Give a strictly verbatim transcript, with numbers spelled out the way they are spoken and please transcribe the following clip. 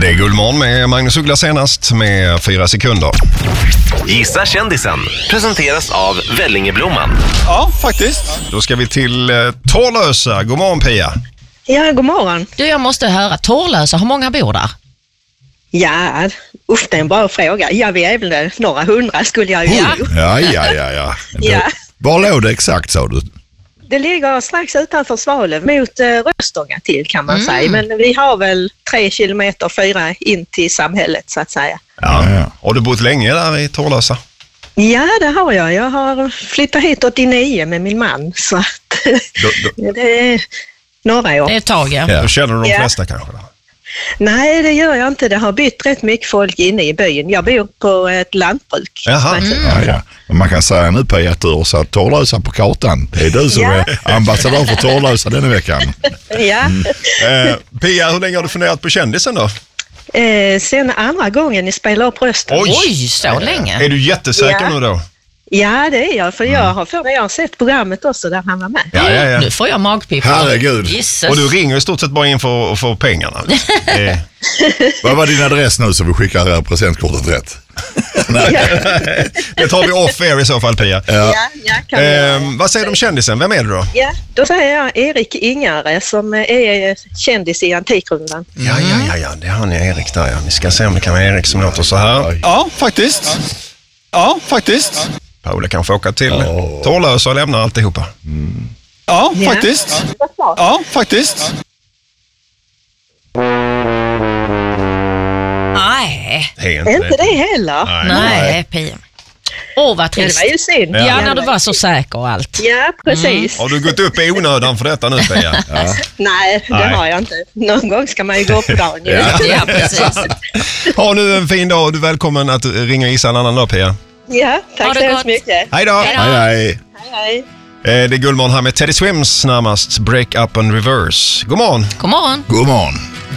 Det är Guldmorgon med Magnus Uggla senast med fyra sekunder. Gissa kändisen presenteras av Vellingeblomman. Ja, faktiskt. Då ska vi till eh, Torlösa. God morgon, Pia. Ja, god morgon. Du, jag måste höra. Torlösa, hur många bor där? Ja, usch, det är en bra fråga. Jag vet väl några hundra skulle jag ju. Ja. Ja, ja, ja, ja. Ja. Var låg det exakt, sa du? Det ligger strax utanför Svalöv mot uh, Röstånga till, kan man Mm. säga. Men vi har väl tre kilometer, fyra in till samhället, så att säga. Ja. Ja. Har du bott länge där i Torlösa? Ja, det har jag. Jag har flyttat hit åttionio med min man, så att Då, då, det är några år. Det är ett tag, ja. Ja. då känner du de Ja. flesta kanske? Då? Nej, det gör jag inte. Det har bytt rätt mycket folk inne i byn. Jag bor på ett lantbruk. Jaha. Så att- Ja, ja. Men man kan säga nu på ett år så att Torlösa på kartan. Det är du som Ja. är ambassadör för Torlösa denna veckan. Ja. Eh, Pia, hur länge har du funderat på kändisen då? Eh, sen andra gången ni spelar upp rösten. Oj. Oj, så länge. Är du jättesäker Ja. nu då? Ja, det är jag. För jag har, för jag har sett programmet också där han var med. Ja, ja, ja. Nu får jag magpipa. Herregud. Jesus. Och du ringer i stort sett bara in för att få pengarna. Eh, Vad var din adress nu så vi skickar presentkkortet rätt? det tar vi off air i så fall, Pia. Ja. Ja, ja, kan vi Eh, göra. vad säger du om kändisen? Vem är det då? Ja, då säger jag Erik Ingare som är kändis i Antikrundan. Ja, ja, ja, ja. Det har ni Erik där, ja. Ni ska se om det kan vara Erik som låter så här. Ja, faktiskt. Ja, faktiskt. Paula kan få åka till Åh. Torlösa och lämna alltihopa. Ja, Ja. faktiskt. Vad sa? Ja, faktiskt. Nej, Det är Är inte inte det heller? Nej. nej, Pia. Åh, vad Ja, det trist. var ju synd. Ja, när du var så säker och allt. Ja, precis. Har du gått upp i onödan för detta nu, Pia? Nej, det Nej. har jag inte. Någon gång ska man ju gå upp på dagen. ju. Ja. Ja, precis. Ha nu en fin dag och du är välkommen att ringa och gissa en annan dag, Pia. Ja, Ha tack det så hemskt gott. mycket. Hej då! Hej då. Hej, hej. Hej, hej. Eh, Det är Guldmorgon här med Teddy Swims närmast. Break Up and Reverse. God morgon! God morgon. God morgon.